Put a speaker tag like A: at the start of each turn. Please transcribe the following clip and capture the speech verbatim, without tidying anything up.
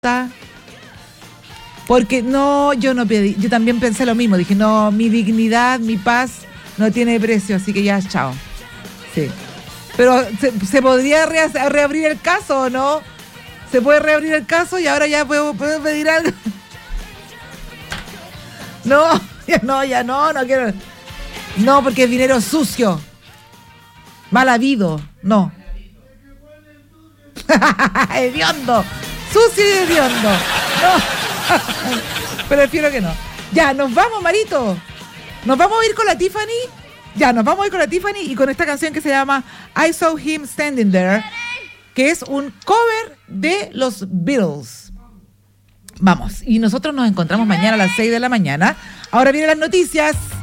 A: Porque no, yo no pedí, yo también pensé lo mismo, dije, no, mi dignidad, mi paz no tiene precio, así que ya, chao. Sí. Pero se, se podría re, reabrir el caso, ¿o no? Se puede reabrir el caso y ahora ya puedo, puedo pedir algo. No, ya no, ya no, no quiero. No, porque es dinero sucio. Mal habido, no. Hediondo. Sucio y hediondo. No. Prefiero que no. Ya, nos vamos, Marito. Nos vamos a ir con la Tiffany. Ya, nos vamos a ir con la Tiffany y con esta canción que se llama I Saw Him Standing There, que es un cover de los Beatles. Vamos, y nosotros nos encontramos mañana a las seis de la mañana. Ahora vienen las noticias.